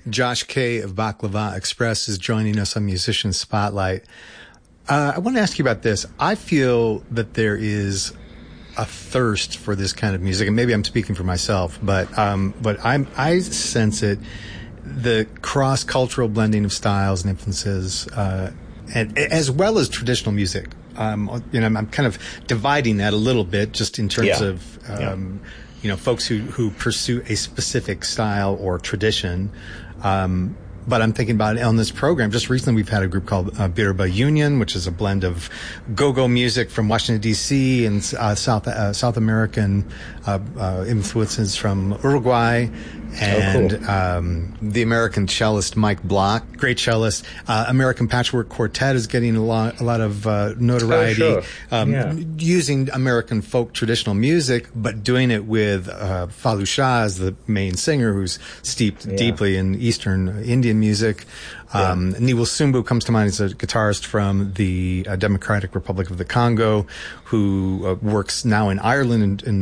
Josh K. of Baklava Express is joining us on Musician Spotlight. I want to ask you about this. I feel that there is a thirst for this kind of music, and maybe I'm speaking for myself, but I sense it, the cross-cultural blending of styles and influences, and as well as traditional music. I'm kind of dividing that a little bit, just in terms of folks who pursue a specific style or tradition. But I'm thinking about it on this program. Just recently, we've had a group called Birba Union, which is a blend of go-go music from Washington, D.C. and South American influences from Uruguay. And the American cellist Mike Block, great cellist. American Patchwork Quartet is getting a lot of notoriety, using American folk traditional music, but doing it with Falu Shah as the main singer, who's steeped deeply in Eastern Indian music. Niwul Sumbu comes to mind as a guitarist from the Democratic Republic of the Congo, who works now in Ireland and